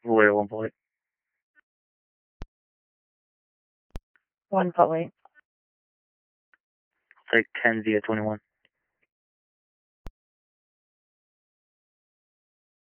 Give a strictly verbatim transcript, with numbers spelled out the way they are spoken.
Wait, one point. One point. Take ten via twenty-one.